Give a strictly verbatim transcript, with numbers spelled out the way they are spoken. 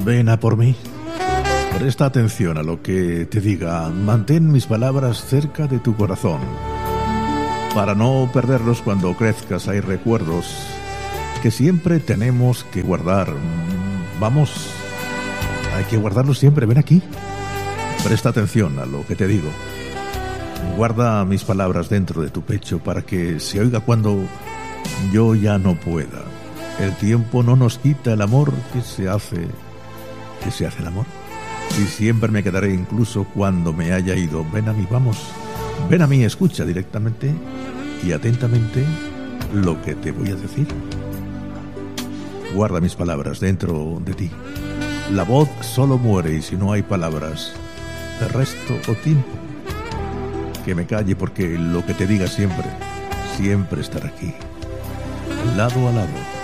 Ven a por mí. Presta atención a lo que te diga. Mantén mis palabras cerca de tu corazón. Para no perderlos cuando crezcas, hay recuerdos que siempre tenemos que guardar. Vamos, hay que guardarlos siempre. Ven aquí. Presta atención a lo que te digo. Guarda mis palabras dentro de tu pecho para que se oiga cuando yo ya no pueda. El tiempo no nos quita el amor que se hace, que se hace el amor. Y siempre me quedaré incluso cuando me haya ido. Ven a mí, vamos. Ven a mí, escucha directamente y atentamente lo que te voy a decir. Guarda mis palabras dentro de ti. La voz solo muere y si no hay palabras, el resto o tiempo. Que me calle porque lo que te diga siempre, siempre estará aquí, lado a lado.